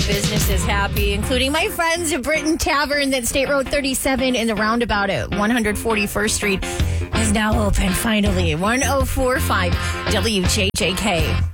business is happy, including my friends at Britain Tavern that State Road 37 in the roundabout at 141st Street is now open finally. 1045 WJJK.